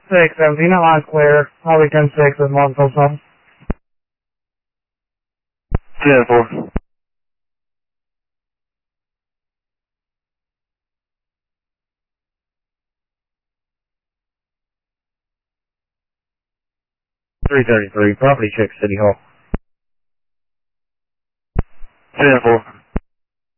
617, that line's clear. Highway 10-6 with Martinsville South. 10-4. .333, property check City Hall. 10-4.